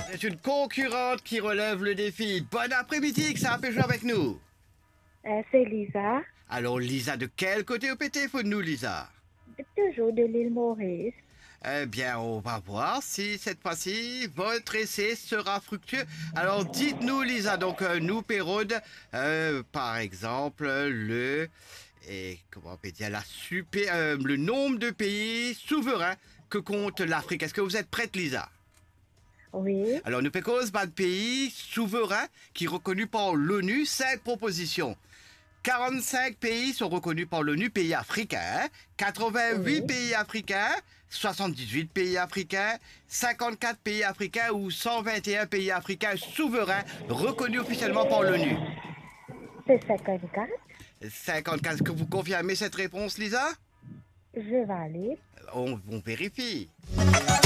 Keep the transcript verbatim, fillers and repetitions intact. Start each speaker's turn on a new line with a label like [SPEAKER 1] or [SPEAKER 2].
[SPEAKER 1] C'est une concurrente qui relève le défi. Bon après-midi, que ça a fait jouer avec nous.
[SPEAKER 2] Euh, c'est Lisa,
[SPEAKER 1] Alors, Lisa, de quel côté au téléphone-nous, Lisa?
[SPEAKER 2] toujours de l'île Maurice.
[SPEAKER 1] Eh bien, on va voir si cette fois-ci, votre essai sera fructueux. Alors, dites-nous, Lisa, donc, euh, nous, Péraude, euh, par exemple, le... Et comment on peut dire la super, euh, le nombre de pays souverains que compte l'Afrique. Est-ce que vous êtes prête, Lisa?
[SPEAKER 2] Oui,
[SPEAKER 1] Alors, nous cause pas de pays souverains qui est reconnu par l'ONU. Cinq propositions. quarante-cinq pays sont reconnus par l'ONU, pays africains. quatre-vingt-huit
[SPEAKER 2] oui.
[SPEAKER 1] pays africains. soixante-dix-huit pays africains. cinquante-quatre pays africains ou cent vingt et un pays africains souverains reconnus officiellement par l'ONU.
[SPEAKER 2] C'est cinquante-quatre.
[SPEAKER 1] cinquante-quatre. Est-ce que vous confirmez cette réponse, Lisa?
[SPEAKER 2] Je valide.
[SPEAKER 1] On, on vérifie.